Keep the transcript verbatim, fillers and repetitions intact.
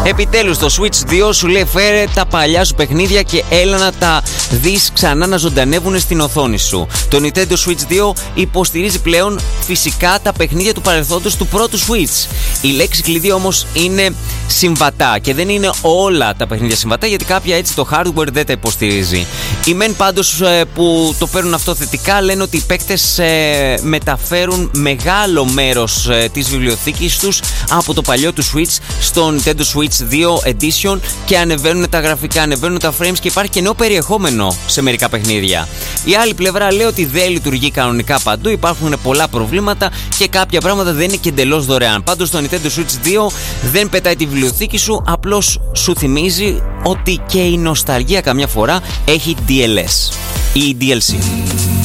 Επιτέλους το Switch δύο σου λέει φέρε τα παλιά σου παιχνίδια και έλα να τα δεις ξανά να ζωντανεύουν στην οθόνη σου. Το Nintendo Switch δύο υποστηρίζει πλέον φυσικά τα παιχνίδια του παρελθόντος του πρώτου Switch. Η λέξη κλειδί όμως είναι συμβατά και δεν είναι όλα τα παιχνίδια συμβατά, γιατί κάποια έτσι το hardware δεν τα υποστηρίζει. Οι μεν πάντως που το παίρνουν αυτό θετικά λένε ότι οι παίκτες ε, μεταφέρουν μεγάλο μέρος ε, της βιβλιοθήκης τους από το παλιό του Switch στο Nintendo Switch δύο Edition και ανεβαίνουν τα γραφικά, ανεβαίνουν τα frames και υπάρχει και νέο περιεχόμενο σε μερικά παιχνίδια. Η άλλη πλευρά λέει ότι δεν λειτουργεί κανονικά παντού, υπάρχουν πολλά προβλήματα και κάποια πράγματα δεν είναι και εντελώς δωρεάν. Πάντως το Nintendo Switch δύο δεν πετάει τη βιβλιοθήκη σου, απλώς σου θυμίζει ότι και η νοσταλγία καμιά φορά έχει ντι ελ ες ή ντι ελ σι.